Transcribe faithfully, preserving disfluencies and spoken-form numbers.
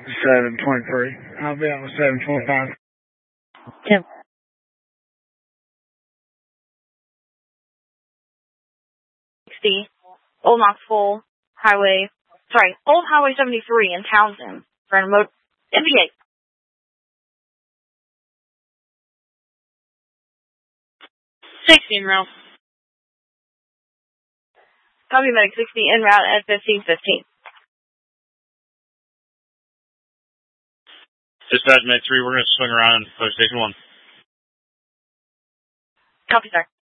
seven twenty-three. I'll be out with seven twenty-five. Tim. sixty, Old Knoxville Highway, sorry, Old Highway seventy-three in Townsend for a remote M V A. sixty en route. Copy, Medic sixty en route at fifteen fifteen. Dispatch Med three, we're going to swing around and push station one. Copy, sir.